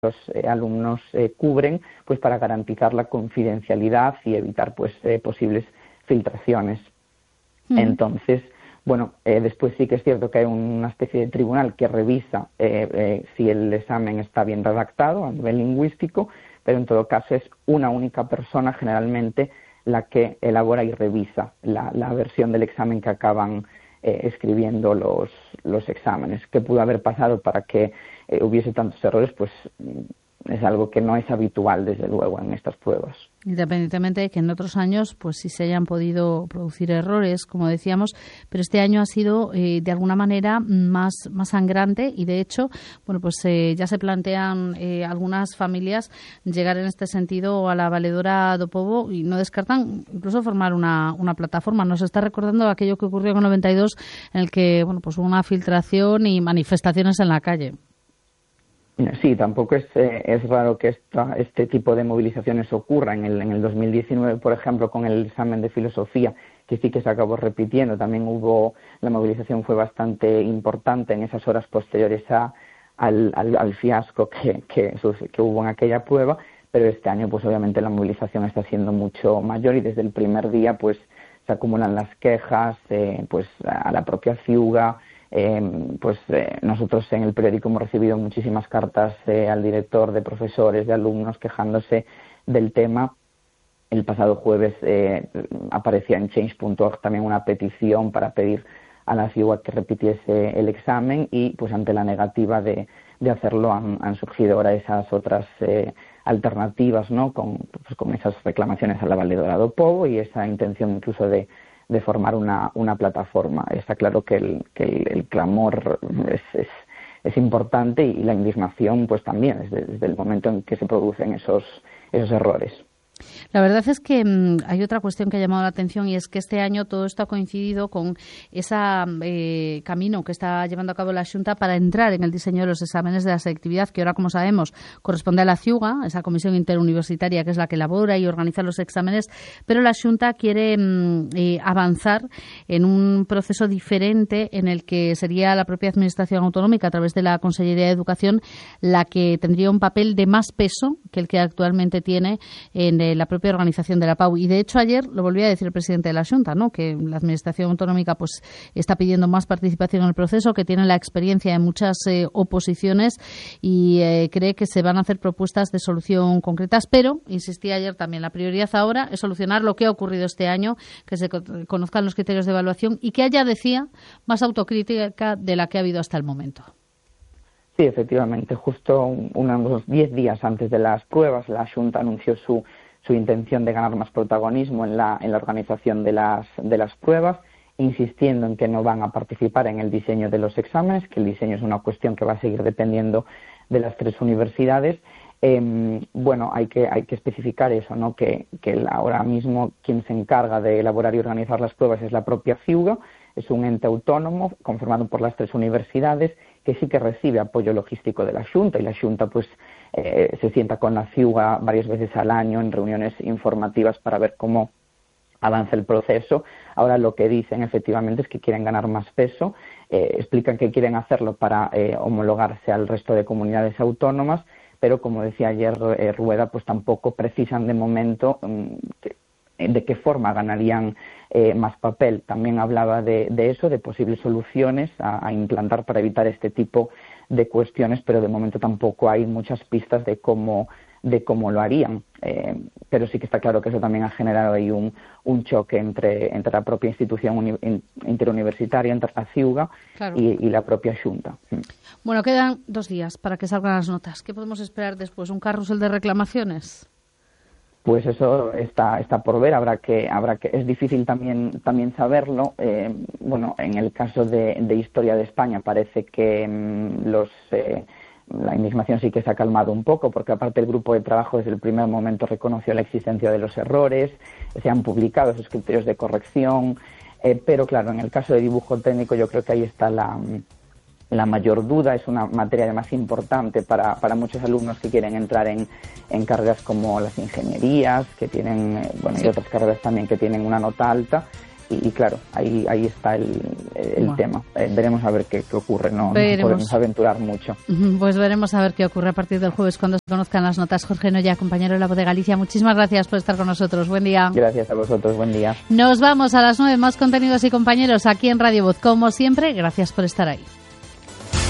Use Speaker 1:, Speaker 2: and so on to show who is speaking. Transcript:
Speaker 1: los alumnos cubren, pues para garantizar la confidencialidad y evitar pues posibles filtraciones. Entonces, bueno, después sí que es cierto que hay una especie de tribunal que revisa si el examen está bien redactado a nivel lingüístico, pero en todo caso es una única persona generalmente la que elabora y revisa la versión del examen que acaban escribiendo los exámenes. ¿Qué pudo haber pasado para que hubiese tantos errores? Pues es algo que no es habitual, desde luego, en estas pruebas.
Speaker 2: Independientemente de que en otros años pues sí se hayan podido producir errores, como decíamos, pero este año ha sido de alguna manera más sangrante y de hecho, bueno, pues ya se plantean algunas familias llegar en este sentido a la valedora do Povo y no descartan incluso formar una plataforma. Nos está recordando aquello que ocurrió en 92 en el que, bueno, pues hubo una filtración y manifestaciones en la calle.
Speaker 1: Sí, tampoco es raro que este tipo de movilizaciones ocurra. En el 2019, por ejemplo, con el examen de filosofía, que sí que se acabó repitiendo, también la movilización fue bastante importante en esas horas posteriores al fiasco que hubo en aquella prueba, pero este año pues obviamente la movilización está siendo mucho mayor y desde el primer día pues se acumulan las quejas pues a la propia Ciuga. Nosotros en el periódico hemos recibido muchísimas cartas al director, de profesores, de alumnos quejándose del tema. El pasado jueves aparecía en change.org también una petición para pedir a la Ciuga que repitiese el examen y pues ante la negativa de hacerlo han surgido ahora esas otras alternativas, ¿no? Con esas reclamaciones a la valedora do Povo y esa intención incluso de formar una plataforma. Está claro que el clamor es importante y la indignación pues también desde el momento en que se producen esos errores.
Speaker 2: La verdad es que hay otra cuestión que ha llamado la atención y es que este año todo esto ha coincidido con ese camino que está llevando a cabo la Xunta para entrar en el diseño de los exámenes de la selectividad, que ahora, como sabemos, corresponde a la Ciuga, esa comisión interuniversitaria que es la que elabora y organiza los exámenes, pero la Xunta quiere avanzar en un proceso diferente en el que sería la propia Administración Autonómica, a través de la Consellería de Educación, la que tendría un papel de más peso que el que actualmente tiene en la propia organización de la PAU. Y de hecho ayer lo volvía a decir el presidente de la Xunta, ¿no? Que la Administración Autonómica pues está pidiendo más participación en el proceso, que tiene la experiencia de muchas oposiciones y cree que se van a hacer propuestas de solución concretas, pero insistía ayer también, la prioridad ahora es solucionar lo que ha ocurrido este año, que se conozcan los criterios de evaluación y que haya, decía, más autocrítica de la que ha habido hasta el momento.
Speaker 1: Sí, efectivamente, justo unos 10 días antes de las pruebas la Xunta anunció su intención de ganar más protagonismo en la organización de las pruebas, insistiendo en que no van a participar en el diseño de los exámenes, que el diseño es una cuestión que va a seguir dependiendo de las 3 universidades. Hay que especificar eso, ¿no? Que ahora mismo quien se encarga de elaborar y organizar las pruebas es la propia Ciuga, es un ente autónomo conformado por las 3 universidades que sí que recibe apoyo logístico de la Xunta y la Xunta pues se sienta con la Ciuga varias veces al año en reuniones informativas para ver cómo avanza el proceso. Ahora lo que dicen efectivamente es que quieren ganar más peso, explican que quieren hacerlo para homologarse al resto de comunidades autónomas, pero como decía ayer Rueda, pues tampoco precisan de momento de qué forma ganarían más papel. También hablaba de eso, de posibles soluciones a implantar para evitar este tipo de cuestiones, pero de momento tampoco hay muchas pistas de cómo lo harían. Pero sí que está claro que eso también ha generado ahí un choque entre la propia institución interuniversitaria, entre la Ciuga, claro, y la propia Xunta.
Speaker 2: Bueno, quedan 2 días para que salgan las notas. ¿Qué podemos esperar después? ¿Un carrusel de reclamaciones?
Speaker 1: Pues eso está por ver, habrá que es difícil también saberlo. En el caso de Historia de España parece que la indignación sí que se ha calmado un poco, porque aparte el grupo de trabajo desde el primer momento reconoció la existencia de los errores, se han publicado esos criterios de corrección, pero claro, en el caso de dibujo técnico yo creo que ahí está la mayor duda. Es una materia además importante para muchos alumnos que quieren entrar en carreras como las ingenierías, que tienen, y otras carreras también que tienen una nota alta, y claro, ahí está el tema. Veremos a ver qué ocurre, no podemos aventurar mucho.
Speaker 2: Pues veremos a ver qué ocurre a partir del jueves cuando se conozcan las notas. Jorge Noya, compañero de La Voz de Galicia, muchísimas gracias por estar con nosotros. Buen día.
Speaker 1: Gracias a vosotros, buen día.
Speaker 2: Nos vamos a las 9, más contenidos y compañeros aquí en Radio Voz. Como siempre, gracias por estar ahí.